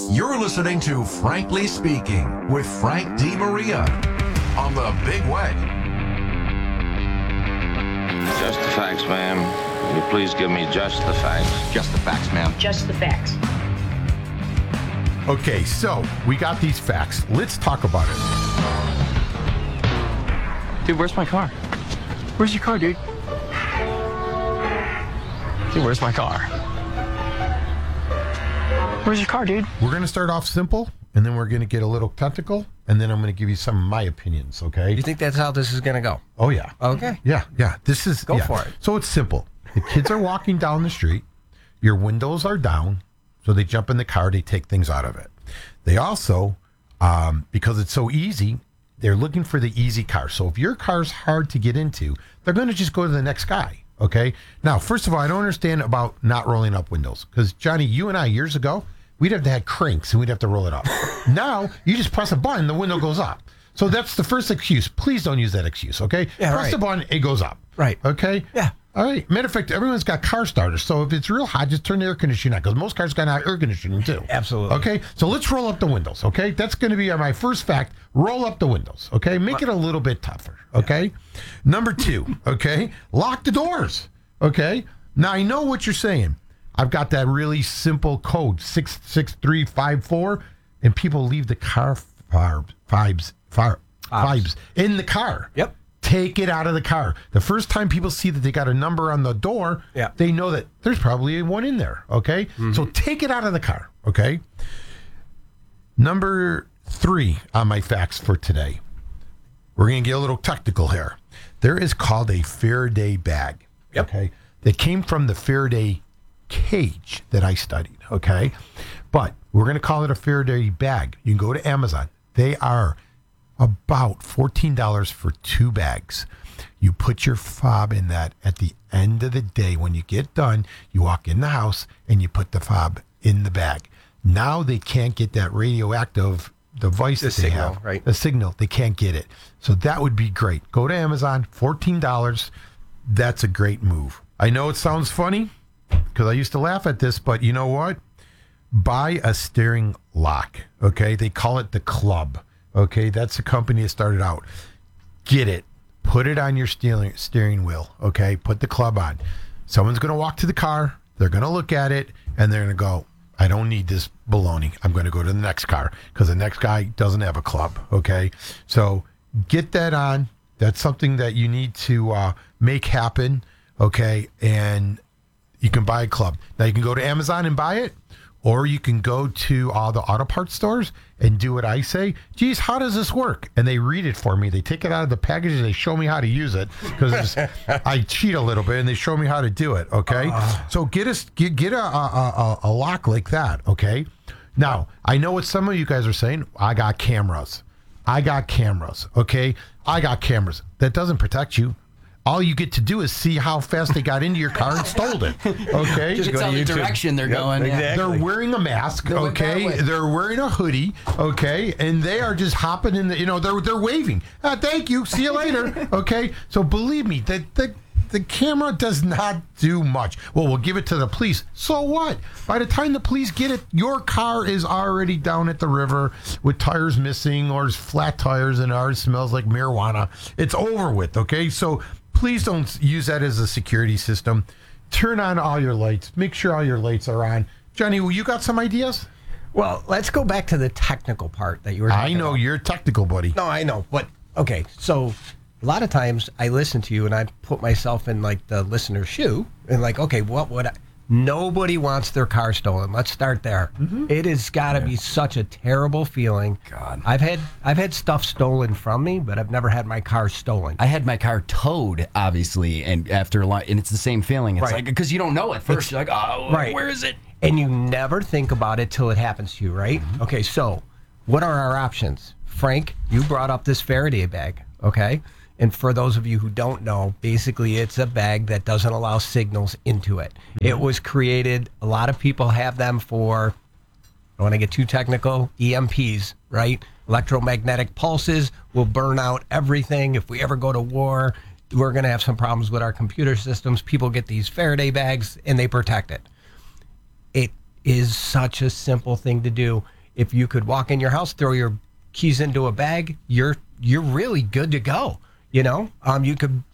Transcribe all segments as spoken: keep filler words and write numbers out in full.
You're listening to Frankly Speaking with Frank DeMaria on the Big Way. Just the facts, ma'am. Will you please give me just the facts? Just the facts, ma'am. Just the facts. Okay, so we got these facts. Let's talk about it. Dude, where's my car? Where's your car, dude? Dude, where's my car? Where's your car, dude? We're going to start off simple, and then we're going to get a little technical, and then I'm going to give you some of my opinions, okay? You think that's how this is going to go? Oh, yeah. Okay. Yeah, yeah. This is... Go yeah. for it. So it's simple. The kids are walking down the street. Your windows are down, so they jump in the car. They take things out of it. They also, um, because it's so easy, they're looking for the easy car. So if your car's hard to get into, they're going to just go to the next guy, okay? Now, first of all, I don't understand about not rolling up windows, because, Johnny, you and I, years ago, we'd have to have cranks and we'd have to roll it up. Now, you just press a button, the window goes up. So that's the first excuse. Please don't use that excuse, okay? Yeah, press right. the button, it goes up. Right. Okay? Yeah. All right. Matter of fact, everyone's got car starters. So if it's real hot, just turn the air conditioning on, because most cars got air conditioning too. Absolutely. Okay? So let's roll up the windows, okay? That's going to be my first fact. Roll up the windows, okay? Make it a little bit tougher, okay? Yeah. Number two, okay? Lock the doors, okay? Now, I know what you're saying. I've got that really simple code, six six three five four, and people leave the car fibes, fibes, fibes, fibes in the car. Yep. Take it out of the car. The first time people see that they got a number on the door, yeah. they know that there's probably one in there, okay? Mm-hmm. So take it out of the car, okay? Number three on my facts for today. We're going to get a little technical here. There is called a Faraday bag, yep. okay? That came from the Faraday cage that I studied, okay? But we're going to call it a Faraday bag. You can go to Amazon. They are about fourteen dollars for two bags. You put your fob in that at the end of the day. When you get done, you walk in the house and you put the fob in the bag. Now they can't get that radioactive device the that they signal, have. Right. The signal, they can't get it. So that would be great. Go to Amazon, fourteen dollars. That's a great move. I know it sounds funny because I used to laugh at this, but you know what? Buy a steering lock, okay? They call it the Club. Okay, that's the company that started out. Get it. Put it on your steering steering wheel, okay? Put the Club on. Someone's going to walk to the car. They're going to look at it, and they're going to go, I don't need this baloney. I'm going to go to the next car because the next guy doesn't have a Club, okay? So get that on. That's something that you need to uh, make happen, okay? And you can buy a Club. Now, you can go to Amazon and buy it, or you can go to all the auto parts stores and do what I say. Geez, how does this work? And they read it for me. They take it out of the package and they show me how to use it because I cheat a little bit and they show me how to do it. Okay, uh, so get us get get a, a a lock like that. Okay, now I know what some of you guys are saying. I got cameras. I got cameras. Okay, I got cameras. That doesn't protect you. All you get to do is see how fast they got into your car and stole it. Okay, just go to the direction they're yep, going. Exactly. Yeah. They're wearing a mask. Go Okay, they're wearing a hoodie. Okay, and they are just hopping in the. You know, they're they're waving. Ah, thank you. See you later. Okay, so believe me, the the the camera does not do much. Well, we'll give it to the police. So what? By the time the police get it, your car is already down at the river with tires missing or flat tires, and ours smells like marijuana. It's over with. Okay, so. Please don't use that as a security system. Turn on all your lights. Make sure all your lights are on. Johnny, you got some ideas? Well, let's go back to the technical part that you were I talking know about. you're technical, buddy. No, I know. But, okay, so a lot of times I listen to you and I put myself in, like, the listener's shoe and, like, okay, what would I... Nobody wants their car stolen. Let's start there. Mm-hmm. It has got to yeah. be such a terrible feeling. God, I've had I've had stuff stolen from me, but I've never had my car stolen. I had my car towed, obviously, and after a lot, and it's the same feeling. It's right. like because you don't know at first. It's, you're like, oh, right. where is it? And you never think about it till it happens to you, right? Mm-hmm. Okay, so what are our options? Frank, you brought up this Faraday bag, okay? And for those of you who don't know, basically it's a bag that doesn't allow signals into it. Mm-hmm. It was created, a lot of people have them for, I don't want to get too technical, E M Ps, right? Electromagnetic pulses will burn out everything. If we ever go to war, we're going to have some problems with our computer systems. People get these Faraday bags and they protect it. It is such a simple thing to do. if you could walk in your house, throw your keys into a bag, you're you're really good to go. You know, um, you could.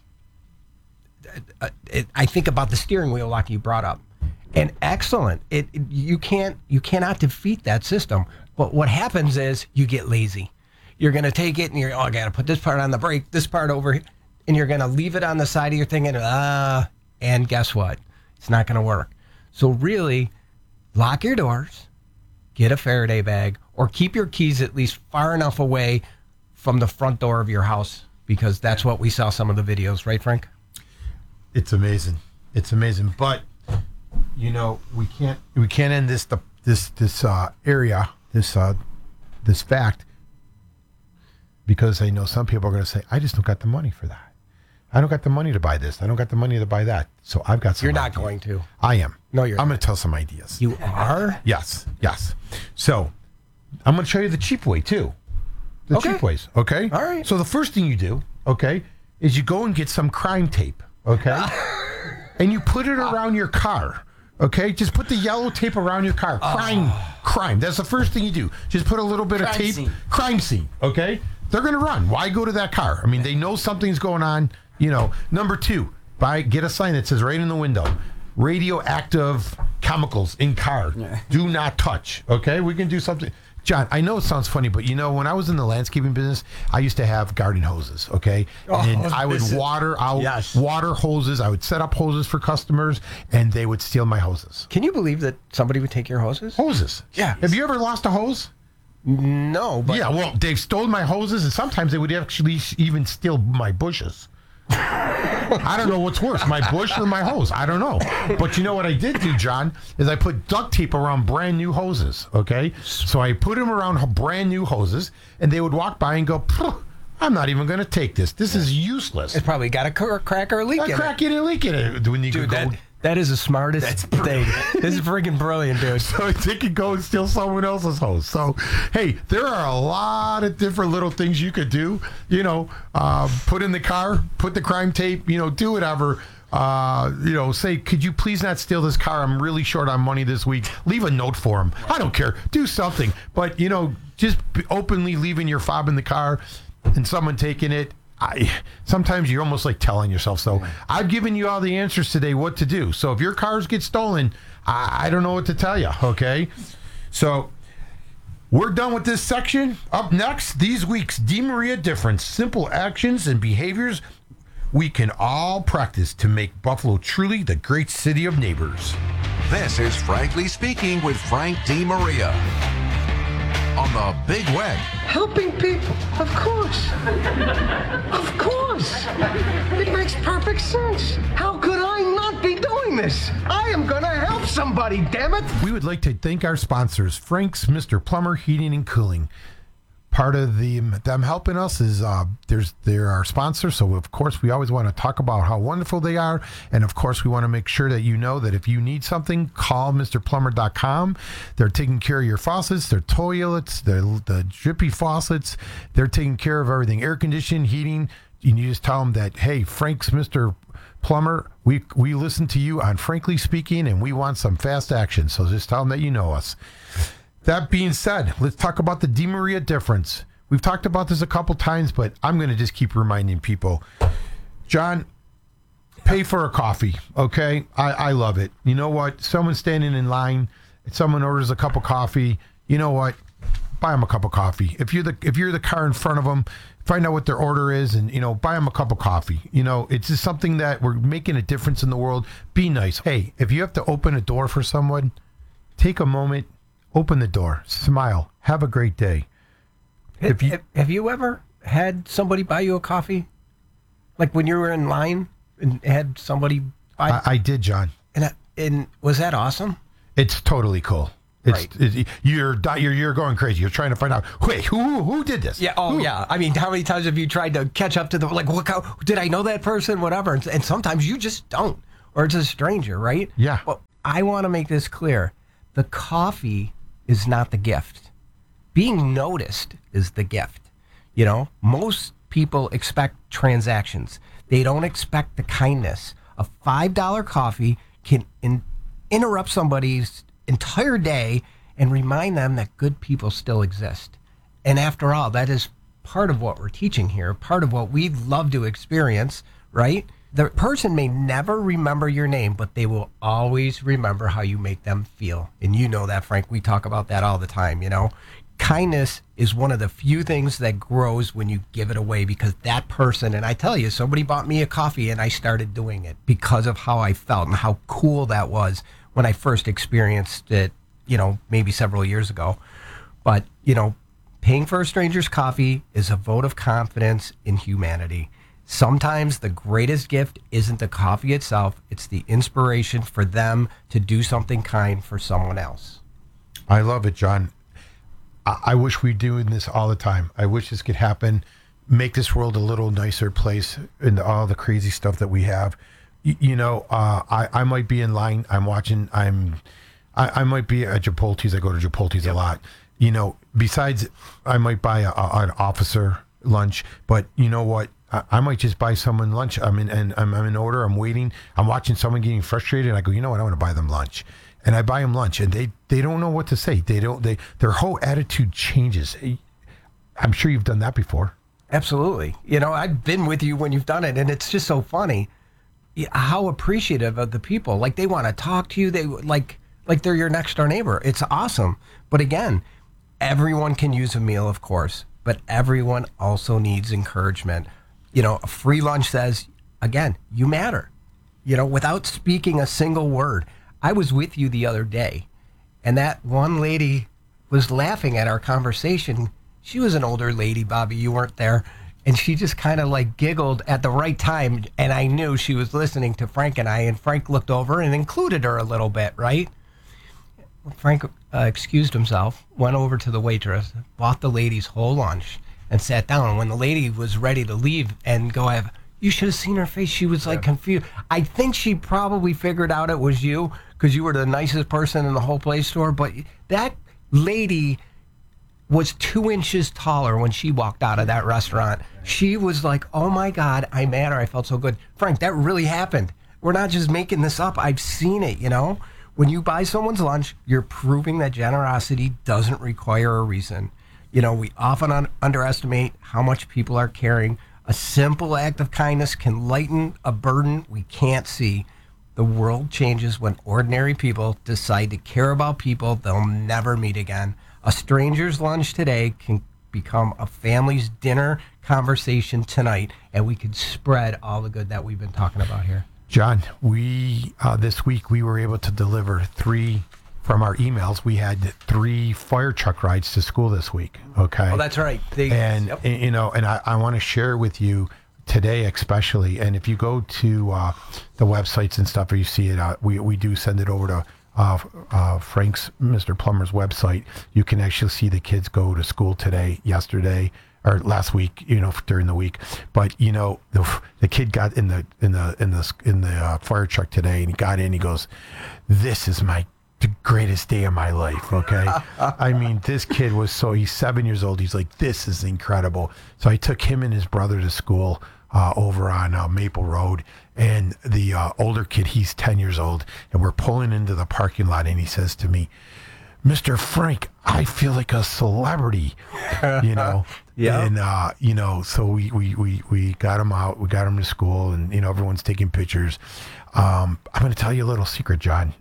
Uh, it, I think about the steering wheel lock you brought up, and excellent. It, it you can't you cannot defeat that system. But what happens is you get lazy. You're going to take it and you're, oh, I got to put this part on the brake, this part over here, and you're going to leave it on the side of your thing, and ah, and guess what? It's not going to work. So really, lock your doors, get a Faraday bag, or keep your keys at least far enough away from the front door of your house, because that's what we saw some of the videos, right, Frank? It's amazing. It's amazing. But you know, we can't we can't end this the this this uh, area this uh, this fact, because I know some people are going to say, I just don't got the money for that. I don't got the money to buy this. I don't got the money to buy that. So I've got some. You're not ideas. going to. I am. No, you're I'm not. going to tell some ideas. You are? Yes. Yes. So I'm going to show you the cheap way too. The Okay. cheap ways. Okay. All right. So the first thing you do, okay, is you go and get some crime tape. Okay. And you put it around your car. Okay, just put the yellow tape around your car. Crime, oh. crime. That's the first thing you do. Just put a little bit Crime of tape. scene. Crime scene. Okay, they're gonna run. Why go to that car? I mean, they know something's going on. You know. Number two, buy get a sign that says right in the window, radioactive chemicals in car. Yeah. Do not touch. Okay, we can do something. John, I know it sounds funny, but you know, when I was in the landscaping business, I used to have garden hoses, okay? And Oh, I would this is- water out Yes. water hoses. I would set up hoses for customers, and they would steal my hoses. Can you believe that somebody would take your hoses? Hoses. Yeah. Have you ever lost a hose? No, but Yeah, well, they've stolen my hoses, and sometimes they would actually even steal my bushes. I don't know what's worse, my bush or my hose. I don't know. But you know what I did do, John, is I put duct tape around brand new hoses, okay? So I put them around h- brand new hoses, and they would walk by and go, "Phew, I'm not even going to take this. This is useless. it's probably got a cr- crack or a leak A in crack it. in and leak in it. When you Dude, go, that, that is the smartest thing. This is freaking brilliant, dude. so they could go and steal someone else's hose. So, hey, there are a lot of different little things you could do. You know, uh, put in the car, put the crime tape, you know, do whatever. Uh, you know, say, could you please not steal this car? I'm really short on money this week. Leave a note for him. I don't care. Do something. But, you know, just be openly leaving your fob in the car and someone taking it. I, sometimes you're almost like telling yourself. So I've given you all the answers today what to do. So if your cars get stolen, I, I don't know what to tell you. Okay. So we're done with this section. Up next, these week's DeMaria difference, simple actions and behaviors we can all practice to make Buffalo truly the great city of neighbors. This is Frankly Speaking with Frank DeMaria on the Big Web. Helping people, of course. Of course. It makes perfect sense. How could I not be doing this? I am going to help somebody, damn it. We would like to thank our sponsors, Frank's Mister Plumber Heating and Cooling. Part of the them helping us is uh, there's they're our sponsor, so of course we always want to talk about how wonderful they are, and of course we want to make sure that you know that if you need something, call Mister Plumber dot com. They're taking care of your faucets, their toilets, their the drippy faucets. They're taking care of everything, air conditioning, heating. And you just tell them that, hey, Frank's Mister Plumber, we we listen to you on Frankly Speaking, and we want some fast action. So just tell them that you know us. That being said, let's talk about the DeMaria difference. We've talked about this a couple times, but I'm going to just keep reminding people. John, pay for a coffee, okay? I, I love it. You know what? Someone's standing in line, someone orders a cup of coffee. You know what? Buy them a cup of coffee. If you're the if you're the car in front of them, find out what their order is, and you know, buy them a cup of coffee. You know, it's just something that we're making a difference in the world. Be nice. Hey, if you have to open a door for someone, take a moment. Open the door, smile, have a great day. If you, have, have you ever had somebody buy you a coffee? Like when you were in line and had somebody buy I, I did, John. and, I- and was that awesome? It's totally cool. It's, Right. it- you're di- you're you're going crazy. You're trying to find out. Wait, who who did this? Yeah. Oh, Who? yeah. I mean, how many times have you tried to catch up to the like? What? How, did I know that person? Whatever. And, and sometimes you just don't, or it's a stranger, right? Yeah. Well, I want to make this clear: the coffee is not the gift. Being noticed is the gift. You know, most people expect transactions. They don't expect the kindness. A five dollar coffee can in, interrupt somebody's entire day and remind them that good people still exist. And after all, that is part of what we're teaching here, part of what we love to experience, right? The person may never remember your name, but they will always remember how you make them feel. And you know that, Frank. We talk about that all the time, you know? Kindness is one of the few things that grows when you give it away, because that person, and I tell you, somebody bought me a coffee and I started doing it because of how I felt and how cool that was when I first experienced it, you know, maybe several years ago. But, you know, paying for a stranger's coffee is a vote of confidence in humanity. Sometimes the greatest gift isn't the coffee itself, it's the inspiration for them to do something kind for someone else. I love it, John. I, I wish we were doing this all the time. I wish this could happen, make this world a little nicer place and all the crazy stuff that we have. You, you know, uh, I, I might be in line. I'm watching. I'm, I, I might be at Chipotle's. I go to Chipotle's yep. a lot. You know, besides, I might buy a, a, an officer lunch, but you know what? I, I might just buy someone lunch. I'm in, and I'm, I'm in order. I'm waiting. I'm watching someone getting frustrated. And I go, you know what? I want to buy them lunch. And I buy them lunch, and they, they don't know what to say. They don't. They their whole attitude changes. I'm sure you've done that before. Absolutely. You know, I've been with you when you've done it, and it's just so funny how appreciative of the people. Like, they want to talk to you. They like like they're your next door neighbor. It's awesome. But again, everyone can use a meal, of course, but everyone also needs encouragement. You know, a free lunch says, again, you matter. You know, without speaking a single word. I was with you the other day, and that one lady was laughing at our conversation. She was an older lady, Bobby, you weren't there, and she just kind of like giggled at the right time, and I knew she was listening to Frank and I, and Frank looked over and included her a little bit, right? Frank uh, excused himself, went over to the waitress, bought the lady's whole lunch, and sat down. And when the lady was ready to leave and go have, you should have seen her face. She was like confused. I think she probably figured out it was you because you were the nicest person in the whole Play Store. But that lady was two inches taller when she walked out of that restaurant. She was like, oh my God, I met her. I felt so good. Frank, that really happened. We're not just making this up. I've seen it, you know? When you buy someone's lunch, you're proving that generosity doesn't require a reason. You know, we often un- underestimate how much people are caring. A simple act of kindness can lighten a burden we can't see. The world changes when ordinary people decide to care about people they'll never meet again. A stranger's lunch today can become a family's dinner conversation tonight, and we can spread all the good that we've been talking about here. John, we uh, this week we were able to deliver three from our emails. We had three fire truck rides to school this week. Okay. Oh, that's right. They, and yep. you know, and I, I want to share with you today, especially. And if you go to uh, the websites and stuff, or you see it, uh, we we do send it over to uh, uh, Frank's, Mister Plummer's website. You can actually see the kids go to school today, yesterday, or last week, you know, during the week. But you know, the the kid got in the in the in the in the uh, fire truck today, and he got in. He goes, "This is my the greatest day of my life." Okay. I mean, this kid was so, he's seven years old. He's like, this is incredible. So I took him and his brother to school uh, over on uh, Maple Road. And the uh, older kid, he's ten years old. And we're pulling into the parking lot. And he says to me, Mister Frank, I feel like a celebrity, you know? Yeah. And, uh, you know, so we, we, we, we got him out. We got him to school. And, you know, everyone's taking pictures. Um, I'm going to tell you a little secret, John.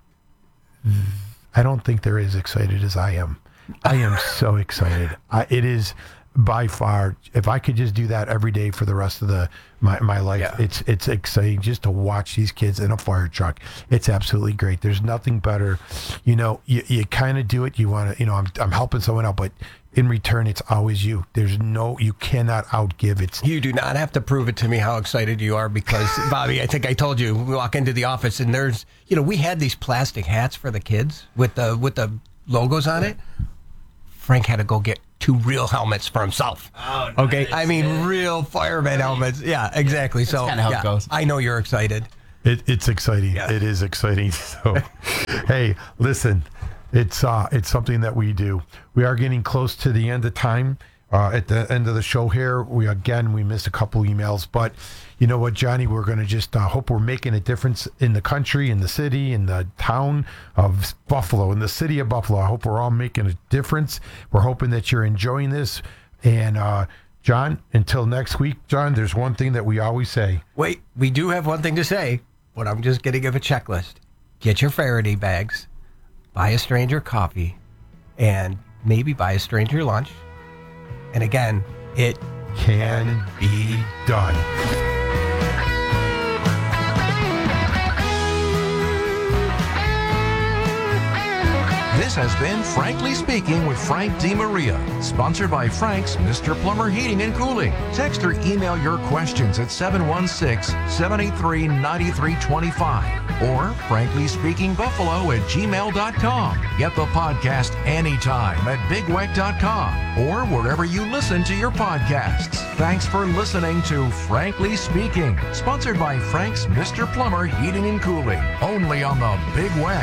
I don't think they're as excited as I am. I am so excited. I, it is by far, if I could just do that every day for the rest of the my, my life, yeah. it's it's exciting just to watch these kids in a fire truck. It's absolutely great. There's nothing better. You know, you, you kind of do it. You want to, you know, I'm I'm helping someone out, but in return, it's always you. There's no, you cannot outgive it. You do not have to prove it to me how excited you are because, Bobby, I think I told you, we walk into the office and there's, you know, we had these plastic hats for the kids with the with the logos on it. Frank had to go get two real helmets for himself. Oh, nice. Okay, I mean, real fireman helmets. Yeah, exactly. That's so, kind of how yeah, it goes. I know you're excited. It, it's exciting. Yeah. It is exciting. So, hey, listen. It's uh, it's something that we do. We are getting close to the end of time. uh, at the end of the show here. We again we missed a couple emails, but you know what, Johnny, we're going to just uh, hope we're making a difference in the country, in the city, in the town of Buffalo, in the city of Buffalo. I hope we're all making a difference. We're hoping that you're enjoying this. And uh, John, until next week, John, there's one thing that we always say. Wait, we do have one thing to say, but I'm just going to give a checklist. Get your Faraday bags, buy a stranger coffee, and maybe buy a stranger lunch. And again, it Can be done. This has been Frankly Speaking with Frank DeMaria, sponsored by Frank's Mister Plumber Heating and Cooling. Text or email your questions at seven one six, seven eight three, nine three two five or frankly speaking buffalo at gmail dot com. Get the podcast anytime at big weck dot com or wherever you listen to your podcasts. Thanks for listening to Frankly Speaking, sponsored by Frank's Mister Plumber Heating and Cooling, only on the Big Weck.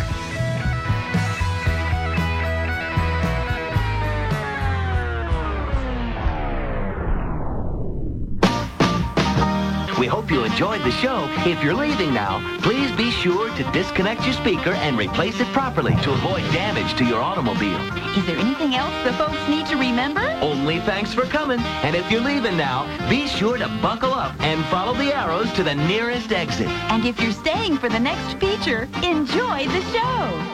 We hope you enjoyed the show. If you're leaving now, please be sure to disconnect your speaker and replace it properly to avoid damage to your automobile. Is there anything else the folks need to remember? Only thanks for coming. And if you're leaving now, be sure to buckle up and follow the arrows to the nearest exit. And if you're staying for the next feature, enjoy the show.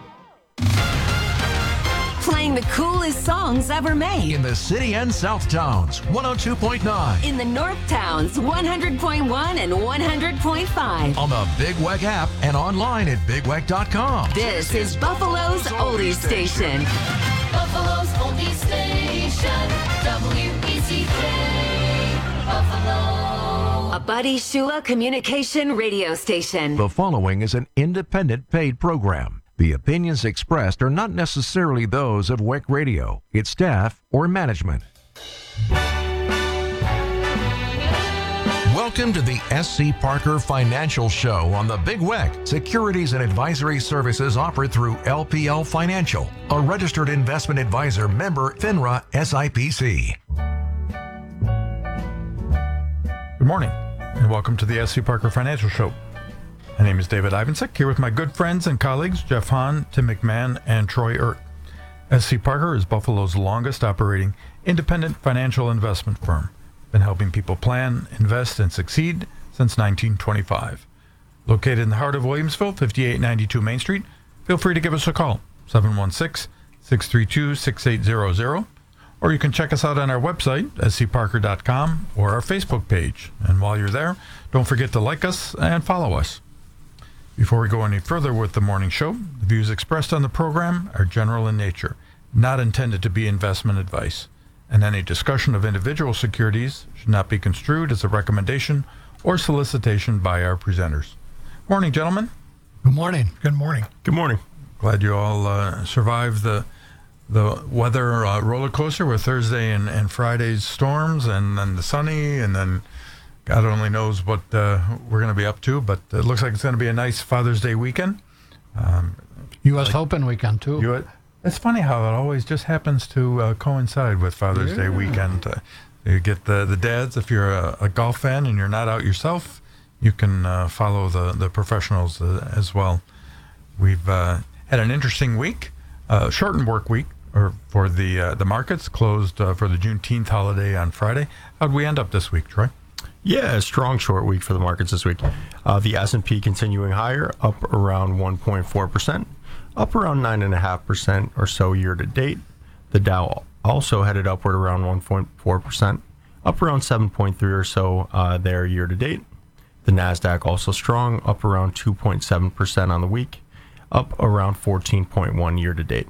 Playing the coolest songs ever made. In the city and South Towns, one oh two point nine. In the North Towns, one hundred point one and one hundred point five. On the Big Weck app and online at big weck dot com. This is Buffalo's Oldie Station. Buffalo's Oldie Station, W E C K, Buffalo. A Buddy Shula communication radio station. The following is an independent paid program. The opinions expressed are not necessarily those of W E C Radio, its staff, or management. Welcome to the S C. Parker Financial Show on the Big W E C. Securities and advisory services offered through L P L Financial, a registered investment advisor member FINRA S I P C. Good morning, and welcome to the S C. Parker Financial Show. My name is David Ivancic, here with my good friends and colleagues, Jeff Hahn, Tim McMahon, and Troy Ert. S C. Parker is Buffalo's longest operating independent financial investment firm. Been helping people plan, invest, and succeed since nineteen twenty-five. Located in the heart of Williamsville, fifty-eight ninety-two Main Street, feel free to give us a call, seven one six, six three two, six eight zero zero, or you can check us out on our website, s c parker dot com, or our Facebook page. And while you're there, don't forget to like us and follow us. Before we go any further with the morning show, the views expressed on the program are general in nature, not intended to be investment advice, and any discussion of individual securities should not be construed as a recommendation or solicitation by our presenters. Morning, gentlemen. Good morning. Good morning. Good morning. Glad you all uh, survived the the weather uh, roller coaster with Thursday and, and Friday's storms, and then the sunny, and then God only knows what uh, we're going to be up to, but it looks like it's going to be a nice Father's Day weekend. Um, U S like, Open weekend, too. You, it's funny how it always just happens to uh, coincide with Father's yeah. Day weekend. Uh, you get the, the dads. If you're a, a golf fan and you're not out yourself, you can uh, follow the, the professionals uh, as well. We've uh, had an interesting week, uh, shortened work week or for the, uh, the markets, closed uh, for the Juneteenth holiday on Friday. How'd we end up this week, Troy? Yeah, a strong short week for the markets this week. Uh, the S and P continuing higher, up around one point four percent, up around nine point five percent or so year to date. The Dow also headed upward around one point four percent, up around seven point three or so uh, there year to date. The NASDAQ also strong, up around two point seven percent on the week, up around fourteen point one year to date.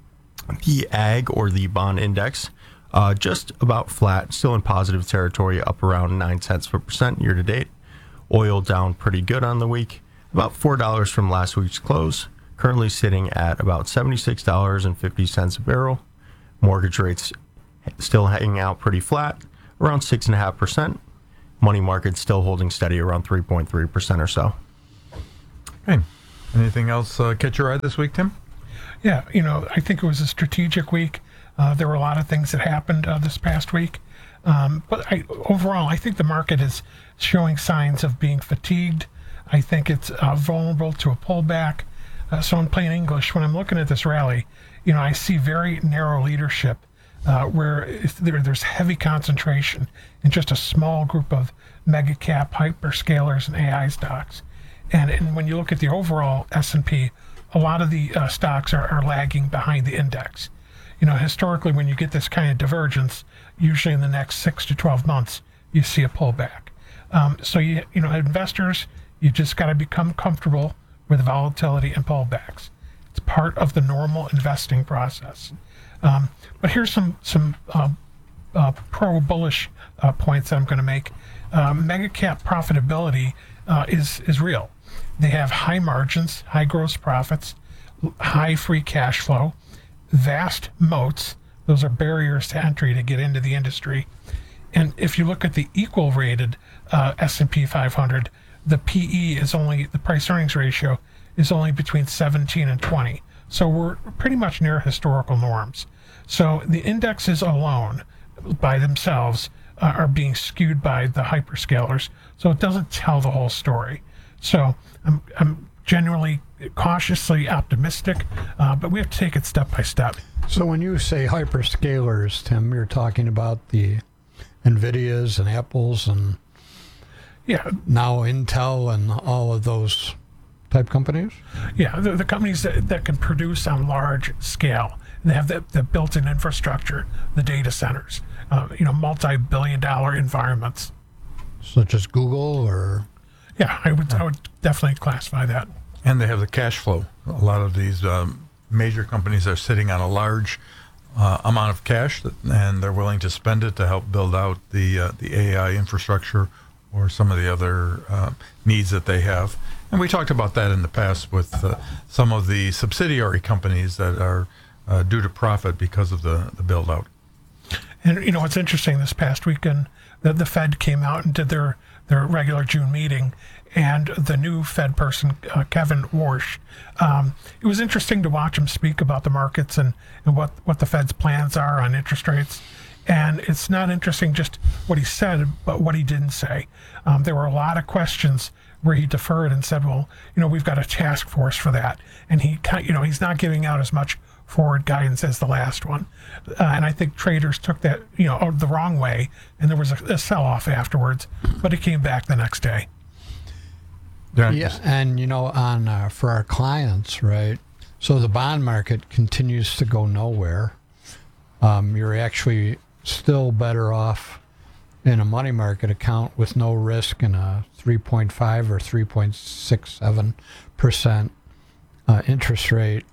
The Ag or the bond index, Uh, just about flat, still in positive territory, up around nine tenths of a percent year to date. Oil down pretty good on the week, about four dollars from last week's close, currently sitting at about seventy-six dollars and fifty cents a barrel. Mortgage rates still hanging out pretty flat, around six point five percent. Money market still holding steady around three point three percent or so. Okay. Anything else uh, catch your eye this week, Tim? Yeah, you know, I think it was a strategic week. Uh, there were a lot of things that happened uh, this past week. Um, but I, overall, I think the market is showing signs of being fatigued. I think it's uh, vulnerable to a pullback. Uh, so in plain English, when I'm looking at this rally, you know, I see very narrow leadership uh, where it's, there, there's heavy concentration in just a small group of mega cap hyperscalers and A I stocks. And, and when you look at the overall S and P, a lot of the uh, stocks are, are lagging behind the index. You know, historically, when you get this kind of divergence, usually in the next six to twelve months, you see a pullback. Um, so, you, you know, investors, you just got to become comfortable with volatility and pullbacks. It's part of the normal investing process. Um, but here's some some uh, uh, pro-bullish uh, points that I'm going to make. Uh, mega cap profitability uh, is is real. They have high margins, high gross profits, high free cash flow, vast moats. Those are barriers to entry to get into the industry. And if you look at the equal rated uh, S and P five hundred, the P E is only, the price earnings ratio is only between seventeen and twenty. So we're pretty much near historical norms. So the indexes alone by themselves uh, are being skewed by the hyperscalers. So it doesn't tell the whole story. So I'm, I'm genuinely cautiously optimistic, uh, but we have to take it step by step. So when you say hyperscalers, Tim, you're talking about the NVIDIAs and Apples and yeah, now Intel and all of those type companies? Yeah, the, the companies that, that can produce on large scale. They have the, the built-in infrastructure, the data centers, uh, you know, multi-billion dollar environments. Such as Google or? Yeah, I would, I would definitely classify that. And they have the cash flow. A lot of these um, major companies are sitting on a large uh, amount of cash, that, and they're willing to spend it to help build out the uh, the A I infrastructure or some of the other uh, needs that they have. And we talked about that in the past with uh, some of the subsidiary companies that are uh, due to profit because of the, the build out. And, you know, what's interesting, this past weekend, the, the Fed came out and did their, their regular June meeting, and the new Fed person, uh, Kevin Warsh, um, it was interesting to watch him speak about the markets and, and what, what the Fed's plans are on interest rates. And it's not interesting just what he said, but what he didn't say. Um, there were a lot of questions where he deferred and said, well, you know, we've got a task force for that. And he, you know, he's not giving out as much forward guidance as the last one. Uh, and I think traders took that, you know, the wrong way. And there was a, a sell-off afterwards, but it came back the next day. Yeah, yeah, and you know, on uh, for our clients, right? So the bond market continues to go nowhere. Um, you're actually still better off in a money market account with no risk in a three point five or three point six seven percent uh, interest rate,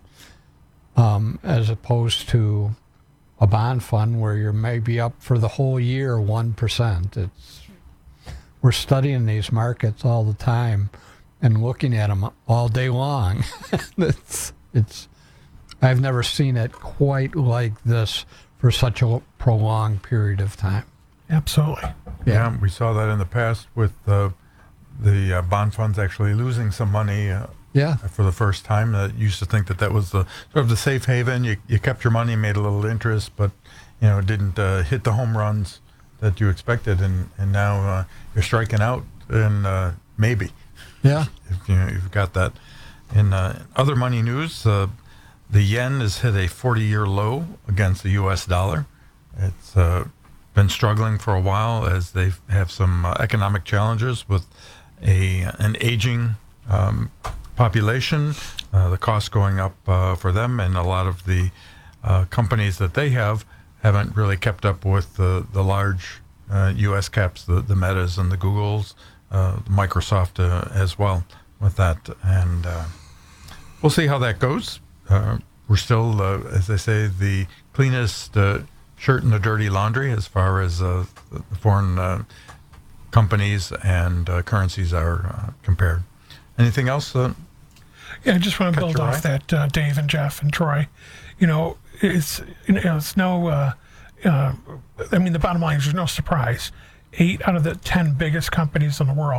um, as opposed to a bond fund where you're maybe up for the whole year one percent. It's we're studying these markets all the time and looking at them all day long. it's it's I've never seen it quite like this for such a prolonged period of time. Absolutely. Yeah, we saw that in the past with uh, the uh, bond funds actually losing some money uh, yeah. for the first time. Uh, used to think that that was the sort of the safe haven. You, you kept your money, made a little interest, but you know, it didn't uh, hit the home runs that you expected, and, and now uh, you're striking out, and uh, maybe. Yeah. If, you know, you've got that. In uh, other money news, uh, the yen has hit a forty-year low against the U S dollar. It's uh, been struggling for a while as they have some uh, economic challenges with a an aging um, population, uh, the costs going up uh, for them, and a lot of the uh, companies that they have haven't really kept up with the, the large uh, U S caps, the, the Metas and the Googles, uh, Microsoft uh, as well with that. And uh, we'll see how that goes. Uh, we're still, uh, as they say, the cleanest uh, shirt in the dirty laundry as far as uh, the foreign uh, companies and uh, currencies are uh, compared. Anything else? Uh, yeah, I just want to build off eye? that, uh, Dave and Jeff and Troy. You know, it's you know, it's no. Uh, uh, I mean, the bottom line is there's no surprise. Eight out of the ten biggest companies in the world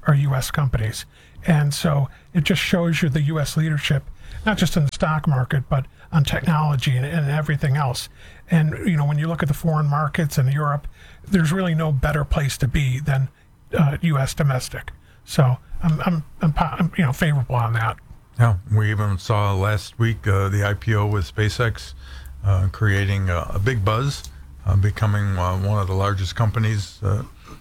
are U S companies. And so it just shows you the U S leadership, not just in the stock market, but on technology and, and everything else. And, you know, when you look at the foreign markets in Europe, there's really no better place to be than uh, U S domestic. So I'm, I'm, I'm, I'm, you know, favorable on that. Yeah, we even saw last week uh, the I P O with SpaceX uh, creating a, a big buzz, uh, becoming uh, one of the largest companies uh,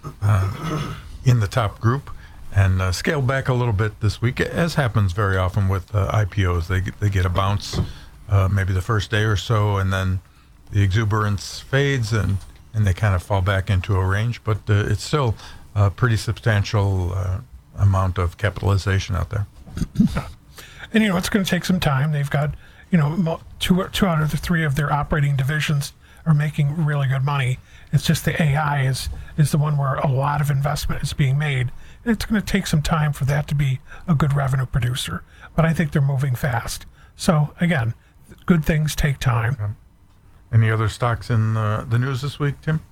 uh, in the top group, and uh, scaled back a little bit this week, as happens very often with uh, I P Os. They get, they get a bounce uh, maybe the first day or so, and then the exuberance fades, and, and they kind of fall back into a range. But uh, it's still a pretty substantial uh, amount of capitalization out there. And, you know, it's going to take some time. They've got, you know, mo- two, two out of the three of their operating divisions are making really good money. It's just the A I is, is the one where a lot of investment is being made. And it's going to take some time for that to be a good revenue producer. But I think they're moving fast. So, again, good things take time. Um, any other stocks in uh, the news this week, Tim?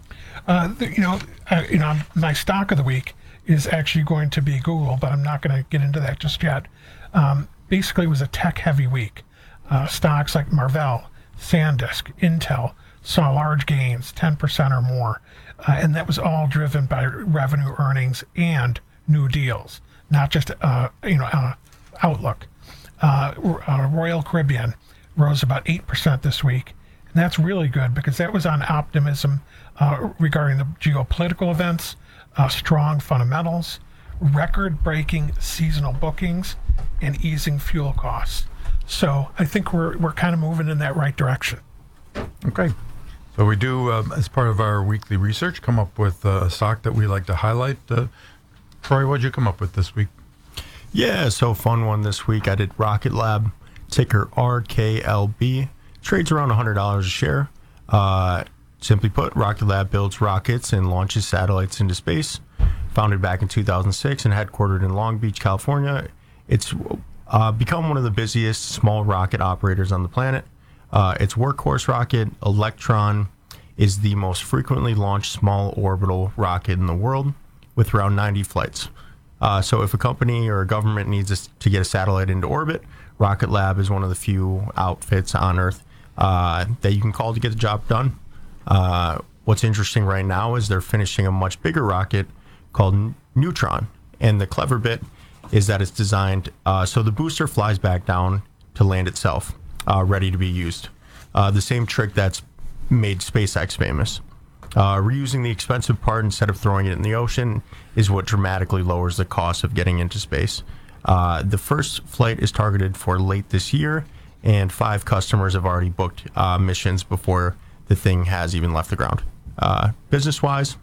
Uh, the, you know, uh, you know, my stock of the week is actually going to be Google, but I'm not going to get into that just yet. Um, basically, it was a tech-heavy week. Uh, stocks like Marvell, SanDisk, Intel saw large gains, ten percent or more, uh, and that was all driven by revenue, earnings, and new deals, not just uh, you know uh, outlook. Uh, uh, Royal Caribbean rose about eight percent this week, and that's really good because that was on optimism uh, regarding the geopolitical events, uh, strong fundamentals, record-breaking seasonal bookings, and easing fuel costs. So I think we're we're kind of moving in that right direction. Okay. So we do, uh, as part of our weekly research, come up with uh, a stock that we like to highlight. Uh, Troy, what'd you come up with this week? Yeah, so fun one this week. I did Rocket Lab, ticker R K L B. Trades around one hundred dollars a share. Uh, simply put, Rocket Lab builds rockets and launches satellites into space. Founded back in two thousand six and headquartered in Long Beach, California, it's uh, become one of the busiest small rocket operators on the planet. Uh, its workhorse rocket, Electron, is the most frequently launched small orbital rocket in the world, with around ninety flights. Uh, so if a company or a government needs us to get a satellite into orbit, Rocket Lab is one of the few outfits on Earth uh, that you can call to get the job done. Uh, what's interesting right now is they're finishing a much bigger rocket called Neutron, and the clever bit is that it's designed uh, so the booster flies back down to land itself, uh, ready to be used. Uh, the same trick that's made SpaceX famous. Uh, reusing the expensive part instead of throwing it in the ocean is what dramatically lowers the cost of getting into space. Uh, the first flight is targeted for late this year, and five customers have already booked uh, missions before the thing has even left the ground. Uh, business-wise,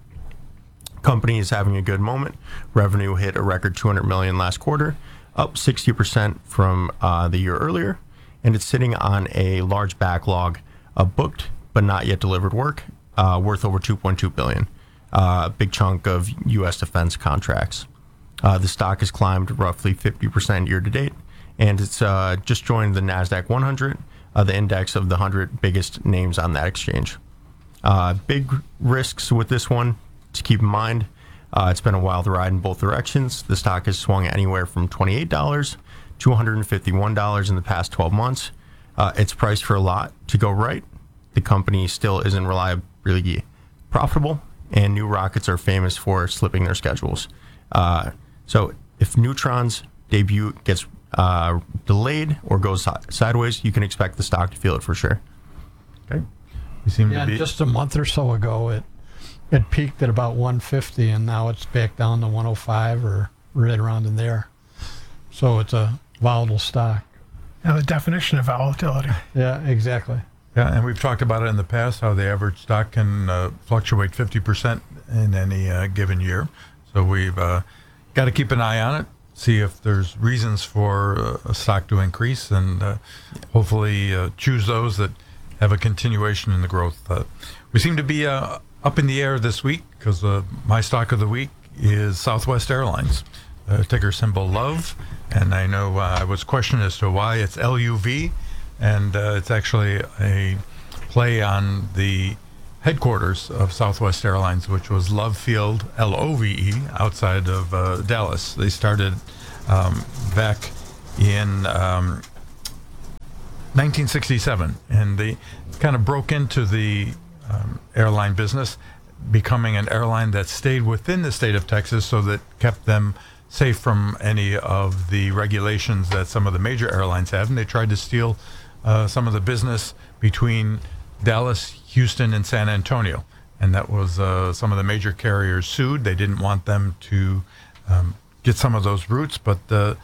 company is having a good moment. Revenue hit a record two hundred million dollars last quarter, up sixty percent from uh, the year earlier, and it's sitting on a large backlog of booked but not yet delivered work, uh, worth over two point two billion dollars. Uh, big chunk of U S defense contracts. Uh, the stock has climbed roughly fifty percent year to date, and it's uh, just joined the NASDAQ one hundred, uh, the index of the one hundred biggest names on that exchange. Uh, big risks with this one to keep in mind. Uh, it's been a wild ride in both directions. The stock has swung anywhere from twenty-eight dollars to one hundred fifty-one dollars in the past twelve months. Uh, it's priced for a lot to go right. The company still isn't reliably profitable, and new rockets are famous for slipping their schedules. Uh, so if Neutron's debut gets uh, delayed or goes si- sideways, you can expect the stock to feel it for sure. Okay. We seem yeah, to be just a month or so ago, it it peaked at about one fifty, and now it's back down to one oh five or right around in there. So it's a volatile stock. Now the definition of volatility. Yeah, exactly. Yeah, and we've talked about it in the past, how the average stock can uh, fluctuate fifty percent in any uh, given year. So we've uh, got to keep an eye on it, see if there's reasons for uh, a stock to increase, and uh, hopefully uh, choose those that have a continuation in the growth. Uh, we seem to be uh, up in the air this week because uh, my stock of the week is Southwest Airlines, uh, ticker symbol LOVE. And I know uh, I was questioned as to why it's L U V, and uh, it's actually a play on the headquarters of Southwest Airlines, which was Love Field, L O V E, outside of uh, Dallas. They started um, back in um, nineteen sixty-seven, and they kind of broke into the um, airline business, becoming an airline that stayed within the state of Texas, so that kept them safe from any of the regulations that some of the major airlines have. And they tried to steal uh, some of the business between Dallas, Houston, and San Antonio. And that was uh, some of the major carriers sued. They didn't want them to um, get some of those routes, but uh,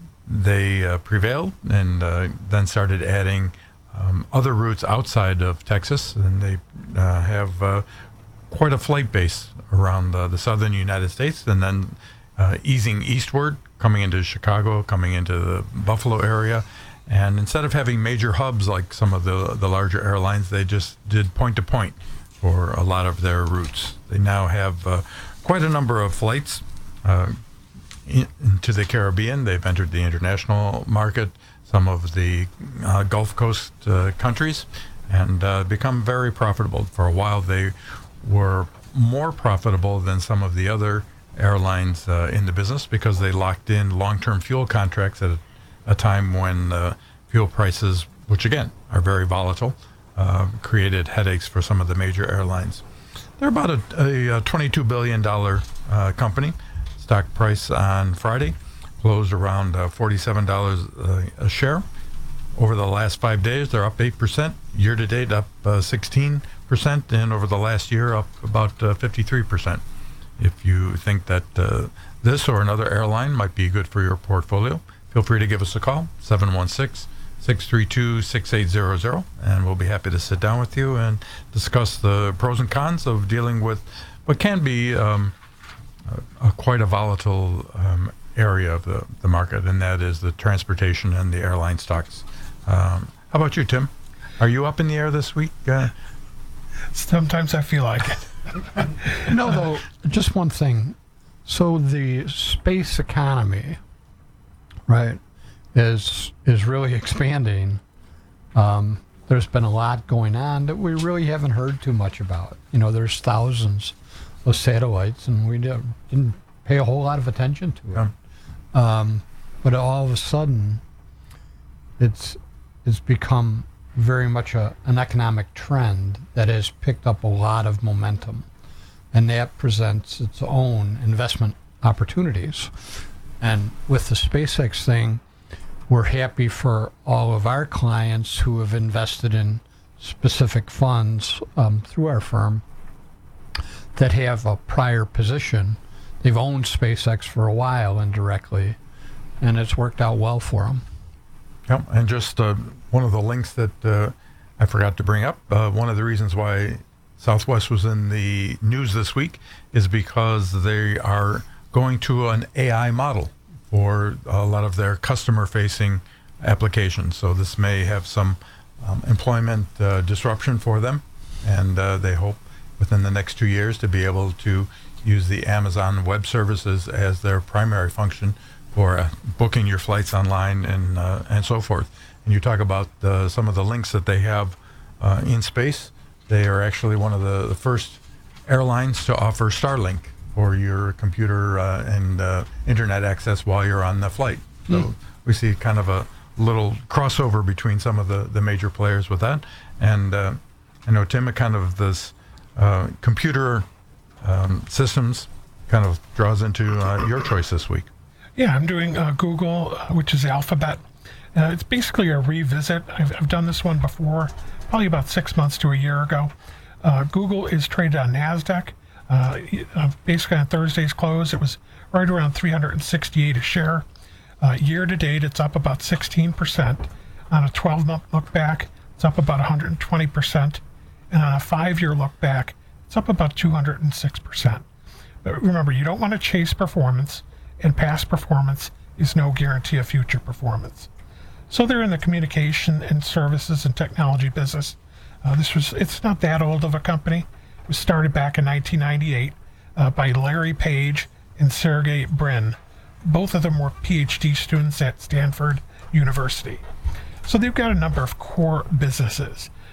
they uh, prevailed, and uh, then started adding um, other routes outside of Texas. And they uh, have uh, quite a flight base around uh, the southern United States, and then uh, easing eastward, coming into Chicago, coming into the Buffalo area. And instead of having major hubs like some of the, the larger airlines, they just did point-to-point for a lot of their routes. They now have uh, quite a number of flights uh, in, into the Caribbean. They've entered the international market, some of the uh, Gulf Coast uh, countries, and uh, become very profitable. For a while, they were more profitable than some of the other airlines uh, in the business, because they locked in long-term fuel contracts at a, a time when uh, fuel prices, which again are very volatile, uh, created headaches for some of the major airlines. They're about a, a, a twenty-two billion dollars uh, company. Stock price on Friday closed around uh, forty-seven dollars uh, a share. Over the last five days, they're up eight percent. Year to date, up uh, sixteen percent. And over the last year, up about uh, fifty-three percent. If you think that uh, this or another airline might be good for your portfolio, feel free to give us a call, seven one six, six three two, six eight zero zero, and we'll be happy to sit down with you and discuss the pros and cons of dealing with what can be um, a, a quite a volatile um, area of the, the market, and that is the transportation and the airline stocks. Um, how about you, Tim? Are you up in the air this week? Uh, Sometimes I feel like it. No, though, just one thing. So the space economy, right, is is really expanding. Um, there's been a lot going on that we really haven't heard too much about. You know, there's thousands of satellites, and we didn't didn't pay a whole lot of attention to it. Yeah. Um, but all of a sudden, it's it's become very much a, an economic trend that has picked up a lot of momentum, and that presents its own investment opportunities. And with the SpaceX thing, we're happy for all of our clients who have invested in specific funds um, through our firm that have a prior position. They've owned SpaceX for a while indirectly, and it's worked out well for them. Yeah, and just uh, one of the links that uh, I forgot to bring up, uh, one of the reasons why Southwest was in the news this week is because they are going to an A I model for a lot of their customer-facing applications. So this may have some um, employment uh, disruption for them, and uh, they hope within the next two years to be able to use the Amazon Web Services as their primary function for uh, booking your flights online and uh, and so forth. And you talk about uh, some of the links that they have uh, in space. They are actually one of the, the first airlines to offer Starlink for your computer uh, and uh, internet access while you're on the flight. So mm. we see kind of a little crossover between some of the, the major players with that. And uh, I know, Tim, it kind of this uh, computer um, systems kind of draws into uh, your choice this week. Yeah, I'm doing uh, Google, uh, which is Alphabet. Uh, it's basically a revisit. I've, I've done this one before, probably about six months to a year ago. Uh, Google is traded on NASDAQ. Uh, uh, basically on Thursday's close, it was right around three hundred sixty-eight a share. Uh, year to date, it's up about sixteen percent. On a twelve-month look back, it's up about one hundred twenty percent. And on a five-year look back, it's up about two hundred six percent. But remember, you don't want to chase performance, and past performance is no guarantee of future performance. So they're in the communication and services and technology business. Uh, this was, it's not that old of a company. It was started back in nineteen ninety-eight uh, by Larry Page and Sergey Brin. Both of them were PhD students at Stanford University. So they've got a number of core businesses.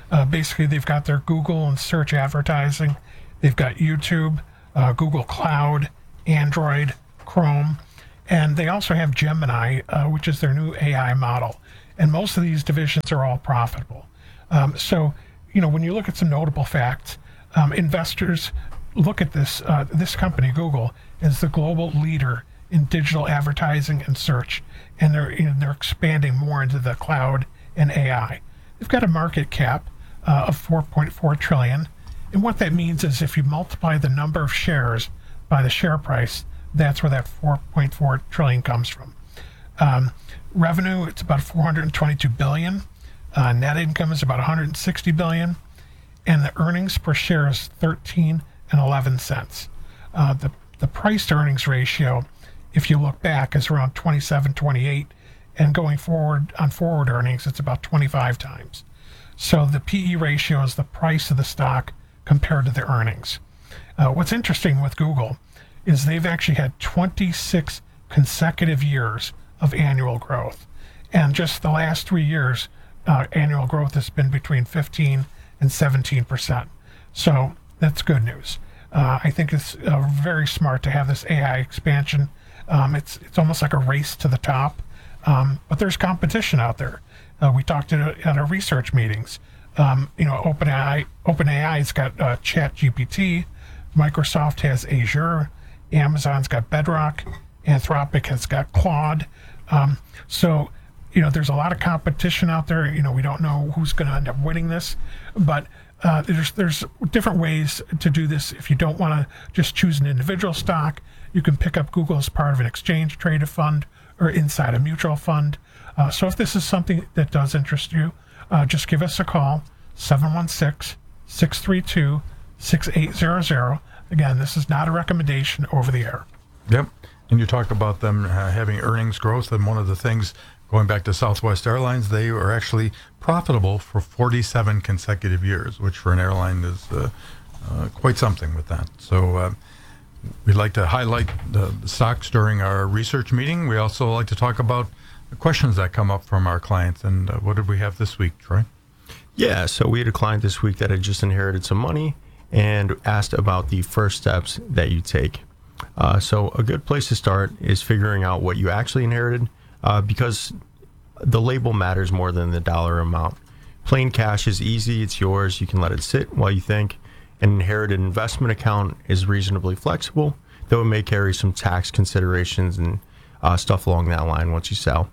Uh, basically, they've got their Google and search advertising. They've got YouTube, uh, Google Cloud, Android, Chrome, and they also have Gemini, uh, which is their new A I model. And most of these divisions are all profitable. Um, so, you know, when you look at some notable facts, um, investors look at this uh, this company, Google, as the global leader in digital advertising and search, and they're you know, they're expanding more into the cloud and A I. They've got a market cap uh, of four point four trillion dollars, and what that means is if you multiply the number of shares by the share price, that's where that four point four trillion dollars comes from. Um, revenue, it's about four hundred twenty-two billion dollars. Uh, net income is about one hundred sixty billion dollars, and the earnings per share is thirteen and eleven cents. Uh, the the price to earnings ratio, if you look back, is around twenty-seven, twenty-eight, and going forward on forward earnings, it's about twenty-five times. So the P E ratio is the price of the stock compared to the earnings. Uh, what's interesting with Google is they've actually had twenty-six consecutive years of annual growth. And just the last three years, uh, annual growth has been between fifteen and seventeen percent. So that's good news. Uh, I think it's uh, very smart to have this A I expansion. Um, it's it's almost like a race to the top, um, but there's competition out there. Uh, we talked at, at our research meetings. Um, you know, OpenAI OpenAI's got uh, ChatGPT, Microsoft has Azure, Amazon's got Bedrock, Anthropic has got Claude. Um, so, you know, there's a lot of competition out there. You know, we don't know who's going to end up winning this, but uh, there's there's different ways to do this. If you don't want to just choose an individual stock, you can pick up Google as part of an exchange traded fund or inside a mutual fund. Uh, so if this is something that does interest you, uh, just give us a call, seven one six, six three two, six eight zero zero. Again, this is not a recommendation over the air. Yep. And you talk about them uh, having earnings growth, and one of the things, going back to Southwest Airlines, they were actually profitable for forty-seven consecutive years, which for an airline is uh, uh, quite something with that. So uh, we'd like to highlight the, the stocks during our research meeting. We also like to talk about the questions that come up from our clients. And uh, what did we have this week, Troy? Yeah, so we had a client this week that had just inherited some money and asked about the first steps that you take. Uh, so a good place to start is figuring out what you actually inherited, uh, because the label matters more than the dollar amount. Plain cash is easy, it's yours, you can let it sit while you think. An inherited investment account is reasonably flexible, though it may carry some tax considerations and uh, stuff along that line once you sell.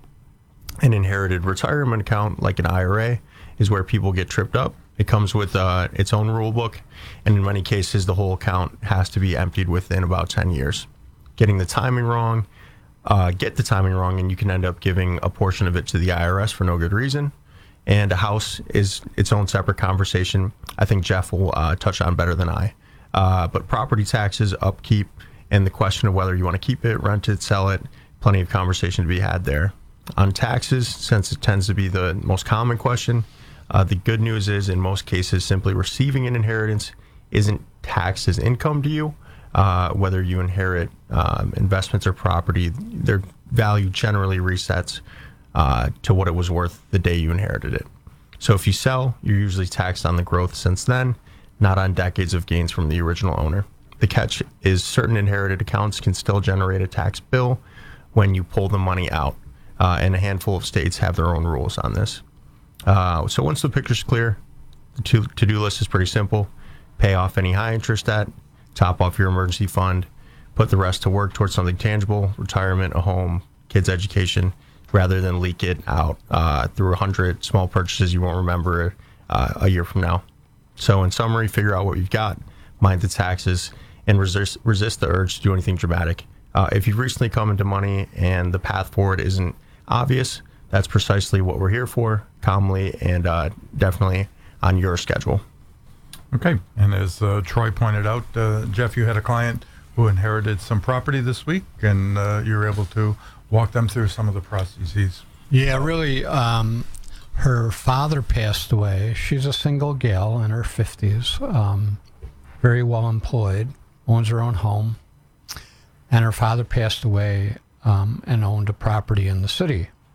An inherited retirement account, like an I R A, is where people get tripped up. It comes with uh, its own rule book, and in many cases, the whole account has to be emptied within about ten years. Getting the timing wrong, uh, get the timing wrong, and you can end up giving a portion of it to the I R S for no good reason. And a house is its own separate conversation. I think Jeff will uh, touch on better than I. Uh, but property taxes, upkeep, and the question of whether you want to keep it, rent it, sell it, plenty of conversation to be had there. On taxes, since it tends to be the most common question, Uh, the good news is, in most cases, simply receiving an inheritance isn't taxed as income to you. Uh, whether you inherit um, investments or property, their value generally resets uh, to what it was worth the day you inherited it. So if you sell, you're usually taxed on the growth since then, not on decades of gains from the original owner. The catch is certain inherited accounts can still generate a tax bill when you pull the money out, uh, and a handful of states have their own rules on this. Uh, so once the picture's clear, the to- to-do list is pretty simple. Pay off any high interest debt, top off your emergency fund, put the rest to work towards something tangible, retirement, a home, kids' education, rather than leak it out uh, through a hundred small purchases you won't remember uh, a year from now. So in summary, figure out what you've got, mind the taxes, and resist, resist the urge to do anything dramatic. Uh, if you've recently come into money and the path forward isn't obvious, that's precisely what we're here for, calmly and uh, definitely on your schedule. Okay. And as uh, Troy pointed out, uh, Jeff, you had a client who inherited some property this week, and uh, you were able to walk them through some of the processes. Yeah, really. Um, her father passed away. She's a single gal in her fifties, um, very well employed, owns her own home. And her father passed away um, and owned a property in the city.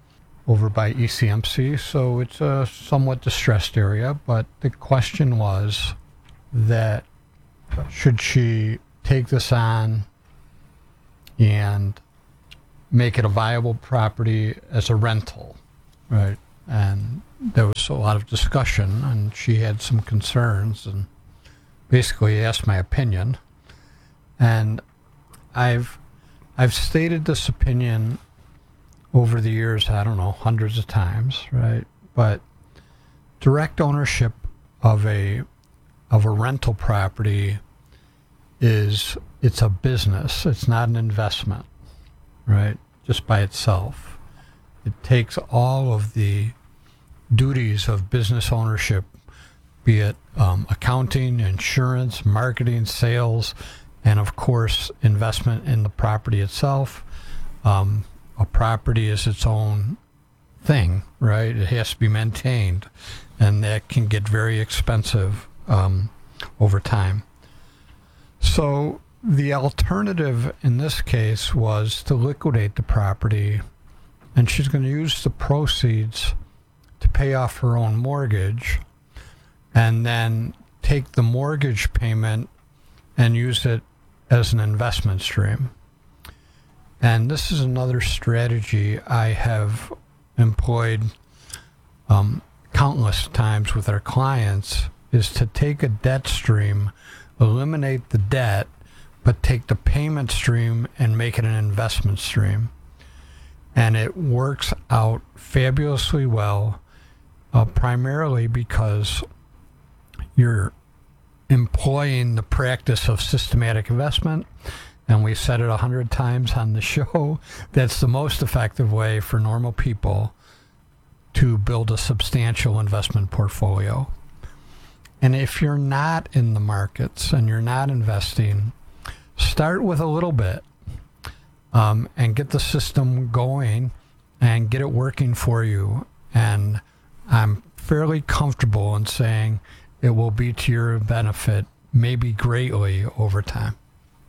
over by E C M C, so it's a somewhat distressed area. But the question was that should she take this on and make it a viable property as a rental, right? And there was a lot of discussion, and she had some concerns, and basically asked my opinion. And I've I've stated this opinion over the years, I don't know, hundreds of times, right? But direct ownership of a of a rental property is it's a business. It's not an investment, right? Just by itself. It takes all of the duties of business ownership, be it um, accounting, insurance, marketing, sales, and of course, investment in the property itself. Um, a property is its own thing, right? It has to be maintained, and that can get very expensive um, over time. So the alternative in this case was to liquidate the property, and she's going to use the proceeds to pay off her own mortgage, and then take the mortgage payment and use it as an investment stream. And this is another strategy I have employed um, countless times with our clients, is to take a debt stream, eliminate the debt, but take the payment stream and make it an investment stream. And it works out fabulously well, uh, primarily because you're employing the practice of systematic investment. And we've said it a hundred times on the show, that's the most effective way for normal people to build a substantial investment portfolio. And if you're not in the markets and you're not investing, start with a little bit um, and get the system going and get it working for you. And I'm fairly comfortable in saying it will be to your benefit, maybe greatly over time.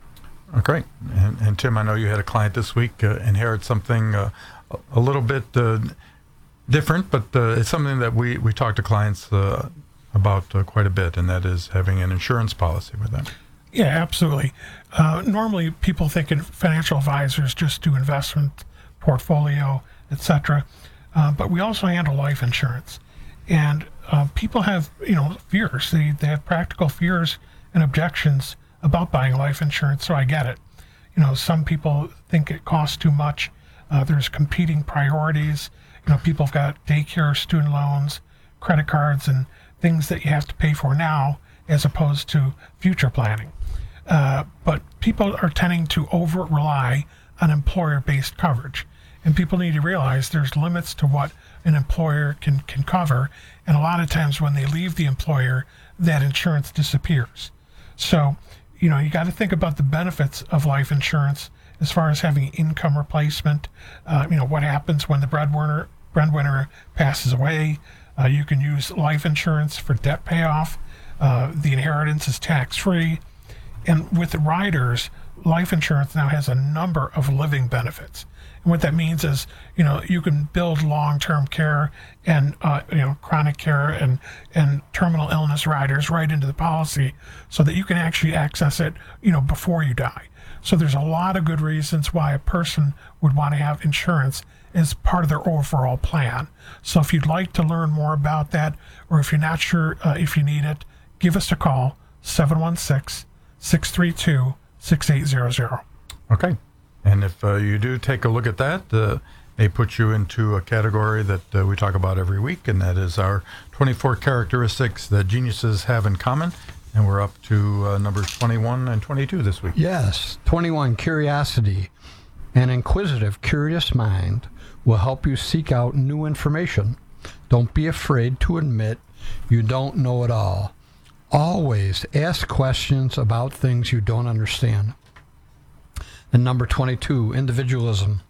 Oh, great. And, and Tim, I know you had a client this week uh, inherit something uh, a little bit uh, different, but uh, it's something that we, we talk to clients uh, about uh, quite a bit, and that is having an insurance policy with them. Yeah, absolutely. Uh, normally, people think in financial advisors just do investment, portfolio, et cetera. Uh, but we also handle life insurance. And uh, people have, you know, fears. They, they have practical fears and objections about buying life insurance, so I get it. You know, some people think it costs too much. Uh, there's competing priorities. You know, people have got daycare, student loans, credit cards, and things that you have to pay for now as opposed to future planning. Uh, but people are tending to over-rely on employer-based coverage. And people need to realize there's limits to what an employer can, can cover. And a lot of times when they leave the employer, that insurance disappears. So, you know, you got to think about the benefits of life insurance as far as having income replacement. Uh, you know, what happens when the breadwinner, breadwinner passes away. Uh, you can use life insurance for debt payoff. Uh, the inheritance is tax-free. And with the riders, life insurance now has a number of living benefits. And what that means is, you know, you can build long-term care and, uh, you know, chronic care and, and terminal illness riders right into the policy so that you can actually access it, you know, before you die. So there's a lot of good reasons why a person would want to have insurance as part of their overall plan. So if you'd like to learn more about that, or if you're not sure uh, if you need it, give us a call, seven one six, six three two, six eight zero zero. Okay. And if uh, you do take a look at that, uh, they put you into a category that uh, we talk about every week, and that is our twenty-four characteristics that geniuses have in common. And we're up to uh, numbers twenty-one and twenty-two this week. Yes. twenty-one, curiosity. An inquisitive, curious mind will help you seek out new information. Don't be afraid to admit you don't know it all. Always ask questions about things you don't understand. And number twenty-two, individualism.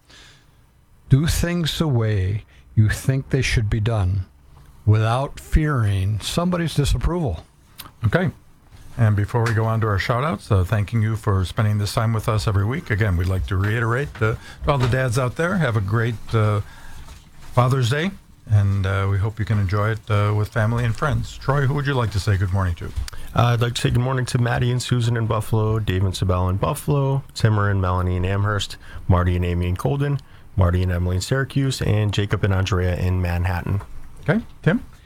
Do things the way you think they should be done without fearing somebody's disapproval. Okay. And before we go on to our shout-outs, uh, thanking you for spending this time with us every week. Again, we'd like to reiterate uh, to all the dads out there, have a great uh, Father's Day, and uh, we hope you can enjoy it uh, with family and friends. Troy, who would you like to say good morning to? Uh, I'd like to say good morning to Maddie and Susan in Buffalo, Dave and Sabelle in Buffalo, Timmer and Melanie in Amherst, Marty and Amy in Colden, Marty and Emily in Syracuse, and Jacob and Andrea in Manhattan. Okay, Tim?